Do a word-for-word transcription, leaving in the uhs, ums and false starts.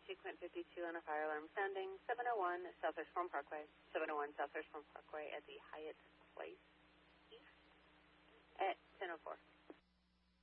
two, Quint fifty-two on a fire alarm sounding seven oh one South Firstbourne Parkway. seven oh one South Firstbourne Parkway at the Hyatt Place.